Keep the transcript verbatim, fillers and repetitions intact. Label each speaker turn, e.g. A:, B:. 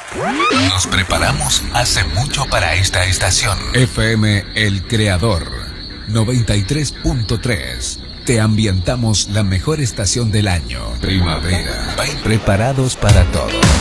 A: Nos preparamos hace mucho para esta estación. F M El Creador noventa y tres punto tres. Te ambientamos la mejor estación del año. Primavera. Preparados para todo.